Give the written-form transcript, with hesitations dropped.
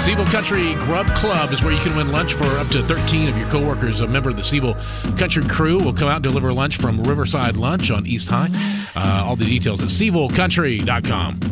Seville Country Grub Club is where you can win lunch for up to 13 of your coworkers. A member of the Seville Country crew will come out and deliver lunch from Riverside Lunch on East High. All the details at SevilleCountry.com.